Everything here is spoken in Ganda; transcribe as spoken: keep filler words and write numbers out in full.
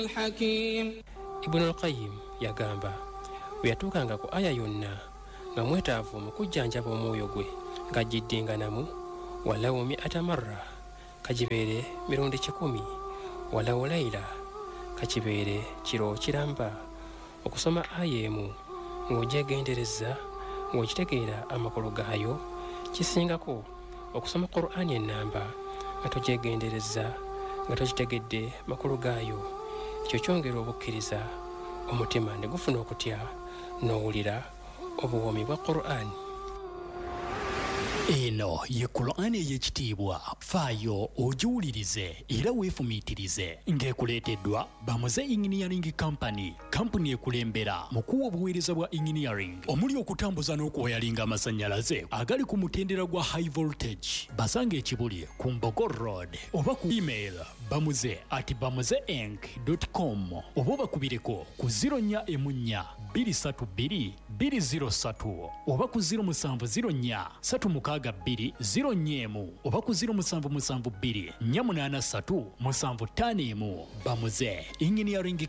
الحكيم. Ibn al-Qayyim yagamba bwe yatuukanga ku aya yonna nga mwetaavu mu kujjanjaba omwoyo gwe ng'agiddinganamu walawo mi'ata marra kagibeere mirundi kikumi walawo layla kakibeere kiro kiramba okusoma aya emu ng'ogyegendereza ng'okitegeera amakulu gaayo kisingako okusoma Qur'ani ennamba nga togyegendereza nga tokitegedde makulu gaayo. Ekyo kyongera obukkiriza omutima ne gufuna okutya n'owulira obuwoomi bwa Qur'ani. Eno ye Qur'ani ey'ekitiibwa, faayo ogiwulirize era weefumiitirize ng'ekuleeteddwa Bamuze Engineering Company, kampuni ekulembera mu kuwa obuweereza bwa engineering omuli okutambuza n'okwoyalinga amasannyalaze agali ku mutendera gwa high voltage. Basanga ekibuli ku Mbogo Road oba ku email bamuze at bamuzeinc dot com oba bakubireko ku zero nnya emu nnya bbiri ssatu bbiri bbiri zero ssatu oba ku zero musanvu zero nnya ssatu mukaaga bbiri zero nnya emu oba ku zero musanvu musanvu bbiri nnya munaana ssatu musanvu ttaano emu. Bamuze Engineering